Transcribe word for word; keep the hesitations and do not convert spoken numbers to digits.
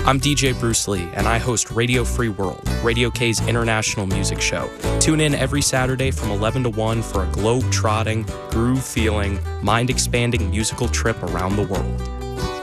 I'm D J Bruce Lee, and I host Radio Free World, Radio K's international music show. Tune in every Saturday from eleven to one for a globe-trotting, groove-feeling, mind-expanding musical trip around the world.